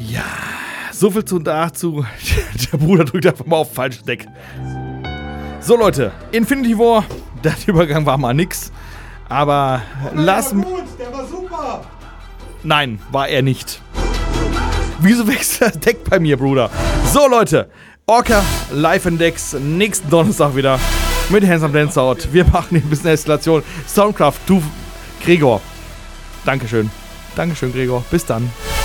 Ja, so viel dazu. Der Bruder drückt einfach mal auf falsches Deck. So Leute, Infinity War, der Übergang war mal nix. Aber lass mich... Der war super! Nein, war er nicht. Wieso wechselt das Deck bei mir, Bruder? So Leute, Orca Live Index, nächsten Donnerstag wieder mit Handsome Dance Out. Wir machen hier ein bisschen Installation. Soundcraft, du, Gregor. Dankeschön. Dankeschön, Gregor. Bis dann.